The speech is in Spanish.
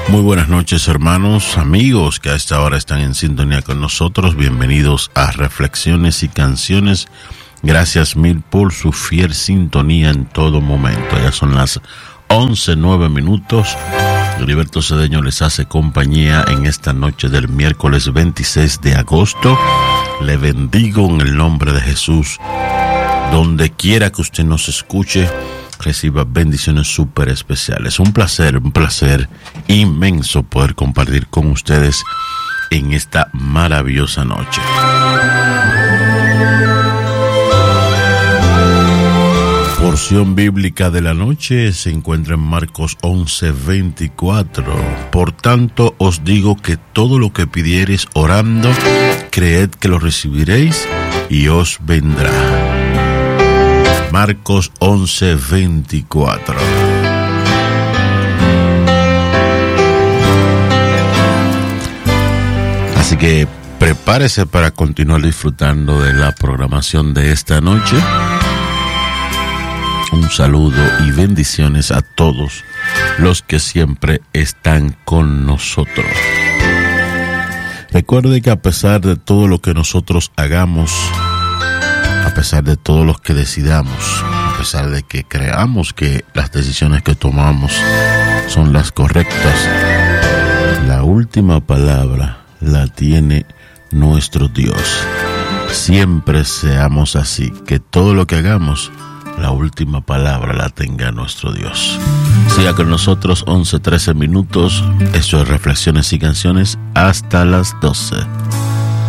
Muy buenas noches, hermanos, amigos que a esta hora están en sintonía con nosotros. Bienvenidos a Reflexiones y Canciones. Gracias mil por su fiel sintonía en todo momento. Ya son las 11:09. Heriberto Cedeño les hace compañía en esta noche del miércoles 26 de agosto. Le bendigo en el nombre de Jesús. Donde quiera que usted nos escuche, reciba bendiciones súper especiales. Un placer inmenso poder compartir con ustedes en esta maravillosa noche. Porción bíblica de la noche se encuentra en Marcos 11:24. Por tanto os digo que todo lo que pidiereis orando, creed que lo recibiréis y os vendrá. Marcos 11:24. Así que prepárese para continuar disfrutando de la programación de esta noche. Un saludo y bendiciones a todos los que siempre están con nosotros. Recuerde que a pesar de todo lo que nosotros hagamos, a pesar de todo lo que decidamos, a pesar de que creamos que las decisiones que tomamos son las correctas, la última palabra la tiene nuestro Dios. Siempre seamos así, que todo lo que hagamos, la última palabra la tenga nuestro Dios. Siga con nosotros, 11:13. Esto es Reflexiones y Canciones hasta las 12.